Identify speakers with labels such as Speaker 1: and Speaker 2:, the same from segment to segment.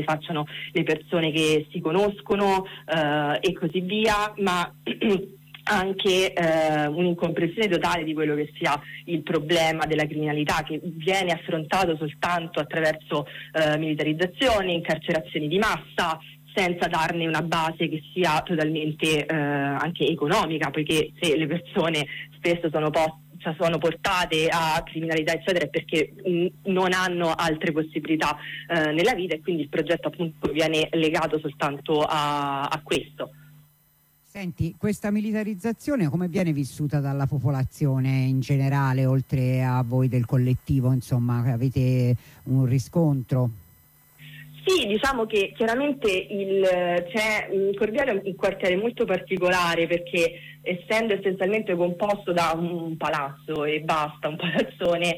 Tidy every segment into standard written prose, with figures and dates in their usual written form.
Speaker 1: facciano le persone che si conoscono e così via, ma anche un'incomprensione totale di quello che sia il problema della criminalità, che viene affrontato soltanto attraverso militarizzazione, incarcerazioni di massa, senza darne una base che sia totalmente anche economica, poiché se le persone spesso sono portate a criminalità eccetera è perché non hanno altre possibilità nella vita, e quindi il progetto appunto viene legato soltanto a questo.
Speaker 2: Senti, questa militarizzazione come viene vissuta dalla popolazione in generale, oltre a voi del collettivo, insomma, avete un riscontro?
Speaker 1: Sì, diciamo che chiaramente Corviale è un quartiere molto particolare, perché essendo essenzialmente composto da un palazzo e basta, un palazzone,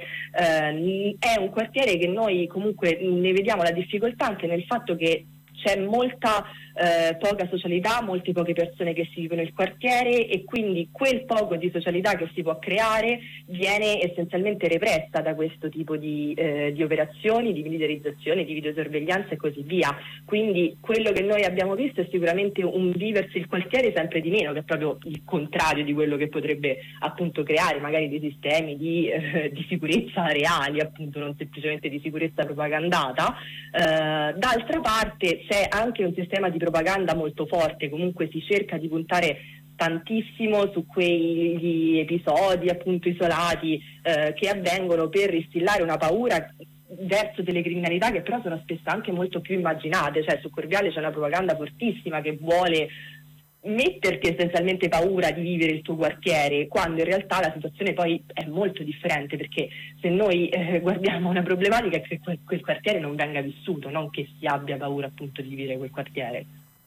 Speaker 1: è un quartiere che noi comunque ne vediamo la difficoltà anche nel fatto che c'è molta poca socialità, molte poche persone che si vivono nel quartiere, e quindi quel poco di socialità che si può creare viene essenzialmente repressa da questo tipo di operazioni, di militarizzazione, di videosorveglianza e così via. Quindi quello che noi abbiamo visto è sicuramente un viversi il quartiere sempre di meno, che è proprio il contrario di quello che potrebbe appunto creare magari dei sistemi di sicurezza reali, appunto, non semplicemente di sicurezza propagandata. D'altra parte c'è anche un sistema di propaganda molto forte, comunque si cerca di puntare tantissimo su quegli episodi appunto isolati che avvengono per instillare una paura verso delle criminalità che però sono spesso anche molto più immaginate. Cioè su Corviale c'è una propaganda fortissima che vuole metterti essenzialmente paura di vivere il tuo quartiere, quando in realtà la situazione poi è molto differente, perché se noi guardiamo una problematica è che quel quartiere non venga vissuto, non che si abbia paura appunto di vivere quel quartiere.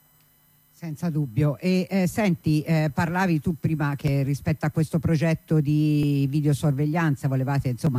Speaker 2: Senza dubbio. E senti, parlavi tu prima che rispetto a questo progetto di videosorveglianza volevate insomma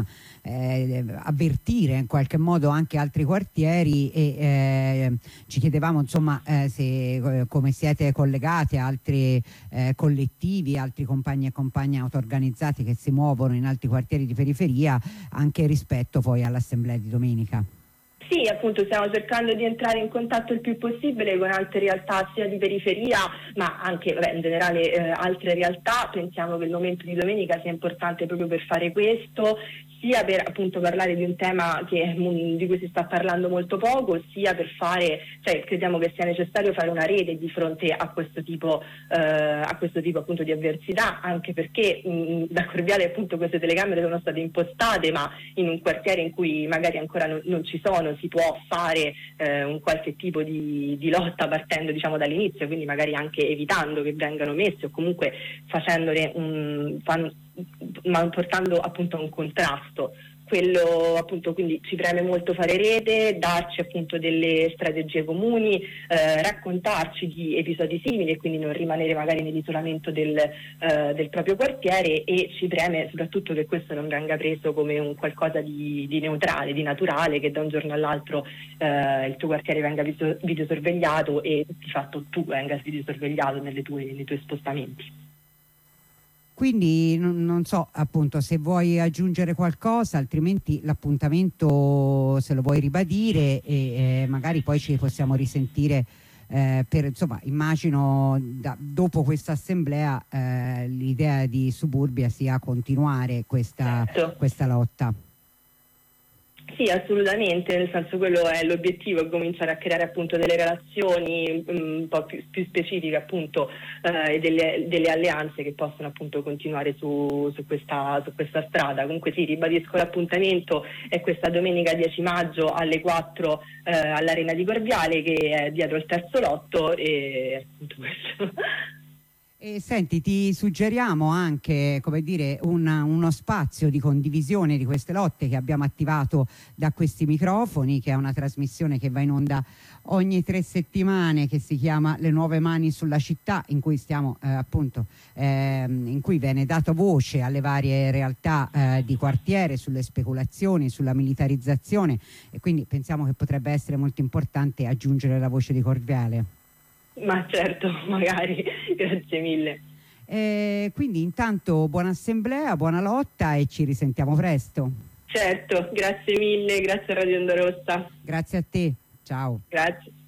Speaker 2: avvertire in qualche modo anche altri quartieri, e ci chiedevamo insomma se come siete collegati a altri collettivi, altri compagni e compagne auto-organizzati che si muovono in altri quartieri di periferia, anche rispetto poi all'assemblea di domenica.
Speaker 1: Sì, appunto stiamo cercando di entrare in contatto il più possibile con altre realtà sia di periferia, ma anche in generale altre realtà. Pensiamo che il momento di domenica sia importante proprio per fare questo, sia per appunto parlare di un tema di cui si sta parlando molto poco, sia per crediamo che sia necessario fare una rete di fronte a questo tipo appunto di avversità, anche perché da Corviale appunto queste telecamere sono state impostate, ma in un quartiere in cui magari ancora non ci sono, si può fare un qualche tipo di lotta partendo diciamo dall'inizio, quindi magari anche evitando che vengano messe o comunque ma portando appunto a un contrasto. Quello appunto, quindi ci preme molto fare rete, darci appunto delle strategie comuni, raccontarci di episodi simili e quindi non rimanere magari nell'isolamento del proprio quartiere, e ci preme soprattutto che questo non venga preso come un qualcosa di neutrale, di naturale, che da un giorno all'altro il tuo quartiere venga videosorvegliato e di fatto tu venga videosorvegliato nei tuoi spostamenti.
Speaker 2: Quindi non so appunto se vuoi aggiungere qualcosa, altrimenti l'appuntamento se lo vuoi ribadire, e magari poi ci possiamo risentire insomma immagino dopo questa assemblea l'idea di Suburbia sia continuare questa lotta.
Speaker 1: Sì, assolutamente, nel senso quello è l'obiettivo, è cominciare a creare appunto delle relazioni un po' più specifiche appunto e delle alleanze che possono appunto continuare su questa strada. Comunque sì, ribadisco l'appuntamento, è questa domenica 10 maggio alle 4 all'Arena di Corviale, che è dietro il terzo lotto, e appunto questo.
Speaker 2: E senti, ti suggeriamo anche, come dire, uno spazio di condivisione di queste lotte che abbiamo attivato da questi microfoni, che è una trasmissione che va in onda ogni 3 settimane, che si chiama Le Nuove Mani sulla Città, in cui stiamo in cui viene dato voce alle varie realtà di quartiere, sulle speculazioni, sulla militarizzazione, e quindi pensiamo che potrebbe essere molto importante aggiungere la voce di Corviale.
Speaker 1: Ma certo, magari, grazie mille.
Speaker 2: Quindi intanto buona assemblea, buona lotta, e ci risentiamo presto.
Speaker 1: Certo, grazie mille, grazie a Radio Onda Rossa.
Speaker 2: Grazie a te. Ciao.
Speaker 1: Grazie.